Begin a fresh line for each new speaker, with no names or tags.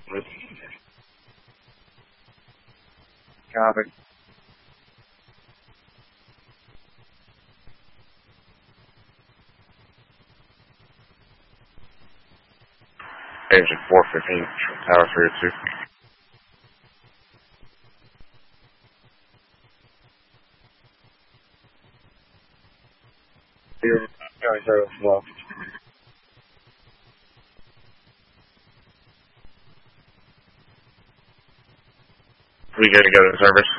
Copy.
Engine 415, Tower 302.
County service well.
We good to go to service?